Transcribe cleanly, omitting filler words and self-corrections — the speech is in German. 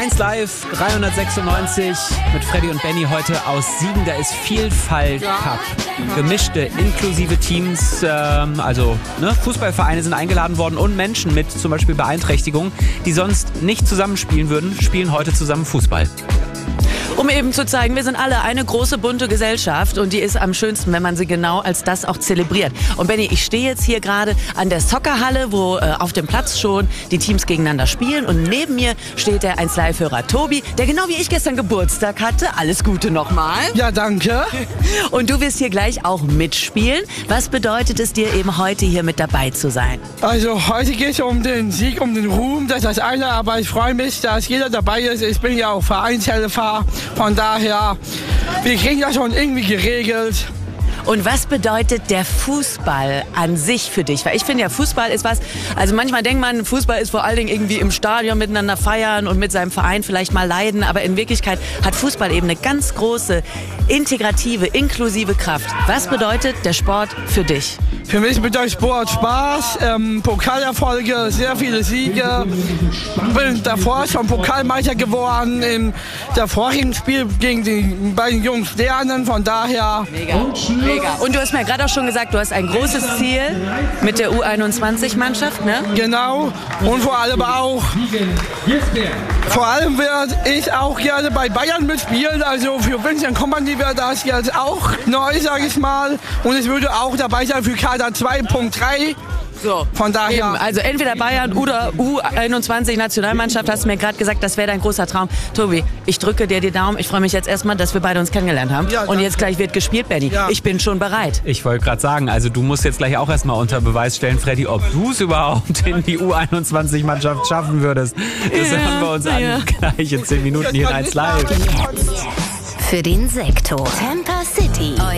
1 Live 396 mit Freddy und Benny heute aus Siegen. Da ist Vielfalt Cup. Gemischte, inklusive Teams, Fußballvereine sind eingeladen worden und Menschen mit zum Beispiel Beeinträchtigungen, die sonst nicht zusammenspielen würden, spielen heute zusammen Fußball. Um eben zu zeigen, wir sind alle eine große, bunte Gesellschaft und die ist am schönsten, wenn man sie genau als das auch zelebriert. Und Benny, ich stehe jetzt hier gerade an der Soccerhalle, wo auf dem Platz schon die Teams gegeneinander spielen und neben mir steht der 1 Live-Hörer Tobi, der genau wie ich gestern Geburtstag hatte. Alles Gute nochmal. Ja, danke. Und du wirst hier gleich auch mitspielen. Was bedeutet es dir eben heute hier mit dabei zu sein? Also heute geht es um den Sieg, um den Ruhm, das ist das eine, aber ich freue mich, dass jeder dabei ist. Ich bin ja auch Vereinshelfer. Von daher, wir kriegen das schon irgendwie geregelt. Und was bedeutet der Fußball an sich für dich? Weil ich finde ja, Fußball ist was, also manchmal denkt man, Fußball ist vor allen Dingen irgendwie im Stadion miteinander feiern und mit seinem Verein vielleicht mal leiden, aber in Wirklichkeit hat Fußball eben eine ganz große, integrative, inklusive Kraft. Was bedeutet der Sport für dich? Für mich bedeutet Sport Spaß, Pokalerfolge, sehr viele Siege. Bin davor schon Pokalmeister geworden im der vorigen Spiel gegen die beiden jungen Sternen, von daher. Mega. Und du hast mir gerade auch schon gesagt, du hast ein großes Ziel mit der U21-Mannschaft, ne? Genau. Und vor allem werde ich auch gerne bei Bayern mitspielen. Also für Vincent Kompany wäre das jetzt auch neu, sage ich mal. Und ich würde auch dabei sein für Kader 2.3. So, von daher. Eben, also entweder Bayern oder U21-Nationalmannschaft, hast du mir gerade gesagt, das wäre dein großer Traum. Tobi, ich drücke dir die Daumen. Ich freue mich jetzt erstmal, dass wir beide uns kennengelernt haben. Ja, und jetzt gleich wird gespielt, Benny. Ja. Ich bin schon bereit. Ich wollte gerade sagen, also du musst jetzt gleich auch erstmal unter Beweis stellen, Freddy, ob du es überhaupt in die U21-Mannschaft schaffen würdest. Das hören wir uns an gleich in 10 Minuten hier in 1 Live. Für den Sektor Tampa City.